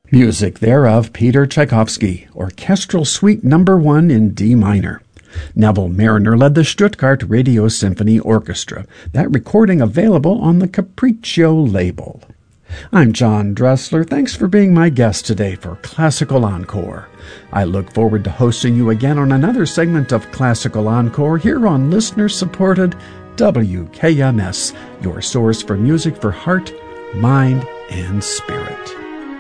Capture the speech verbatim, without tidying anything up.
Music thereof Peter Tchaikovsky, Orchestral Suite Number One in D minor. Neville Marriner led the Stuttgart Radio Symphony Orchestra. That recording available on the Capriccio label. I'm John Dressler. Thanks for being my guest today for Classical Encore. I look forward to hosting you again on another segment of Classical Encore here on listener-supported W K M S, your source for music for heart, mind, and spirit.